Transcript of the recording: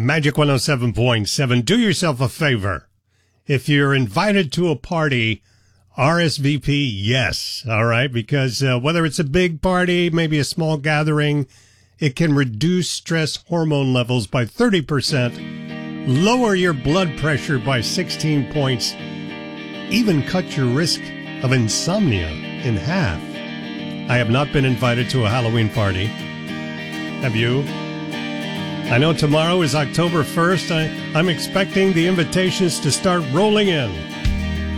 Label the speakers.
Speaker 1: Magic 107.7. Do yourself a favor. If you're invited to a party, RSVP, yes. All right. Because whether it's a big party, maybe a small gathering, it can reduce stress hormone levels by 30%, lower your blood pressure by 16 points, even cut your risk of insomnia in half. I have not been invited to a Halloween party. Have you? I know tomorrow is October 1st. I'm expecting the invitations to start rolling in.